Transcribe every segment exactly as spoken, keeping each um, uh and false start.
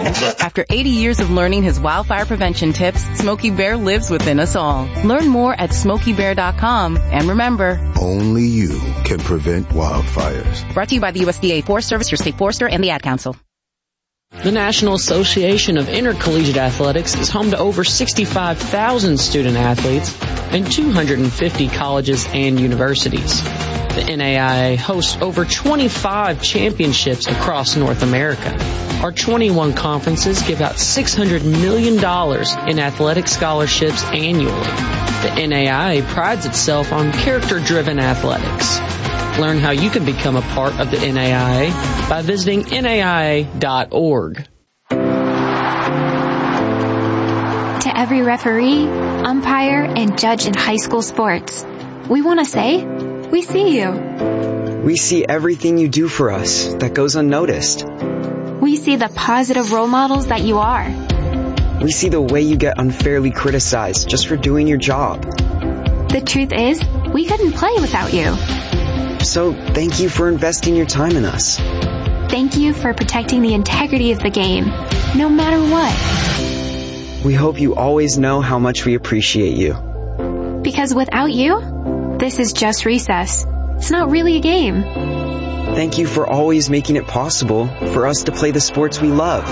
After eighty years of learning his wildfire prevention tips, Smokey Bear lives within us all. Learn more at smokey bear dot com. And remember, only you can prevent wildfires. Brought to you by the U S D A Forest Service, your state forester, and the Ad Council. The National Association of Intercollegiate Athletics is home to over sixty-five thousand student athletes and two hundred fifty colleges and universities. The N A I A hosts over twenty-five championships across North America. Our twenty-one conferences give out six hundred million dollars in athletic scholarships annually. The N A I A prides itself on character-driven athletics. Learn how you can become a part of the N A I A by visiting N A I A dot org. To every referee, umpire, and judge in high school sports, we want to say, we see you. We see everything you do for us that goes unnoticed. We see the positive role models that you are. We see the way you get unfairly criticized just for doing your job. The truth is, we couldn't play without you. So thank you for investing your time in us. Thank you for protecting the integrity of the game, no matter what. We hope you always know how much we appreciate you. Because without you, this is just recess. It's not really a game. Thank you for always making it possible for us to play the sports we love.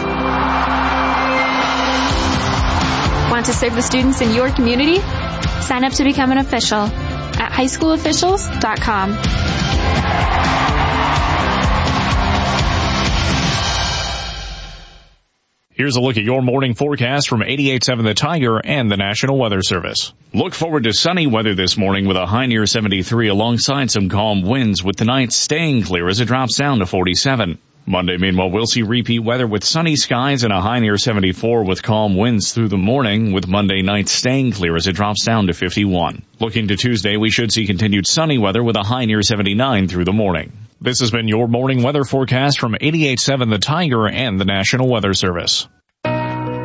Want to serve the students in your community? Sign up to become an official at high school officials dot com. Here's a look at your morning forecast from eighty-eight point seven The Tiger and the National Weather Service. Look forward to sunny weather this morning with a high near seventy-three alongside some calm winds, with the night staying clear as it drops down to forty-seven. Monday, meanwhile, we'll see repeat weather with sunny skies and a high near seventy-four with calm winds through the morning, with Monday night staying clear as it drops down to fifty-one. Looking to Tuesday, we should see continued sunny weather with a high near seventy-nine through the morning. This has been your morning weather forecast from eighty-eight point seven The Tiger and the National Weather Service.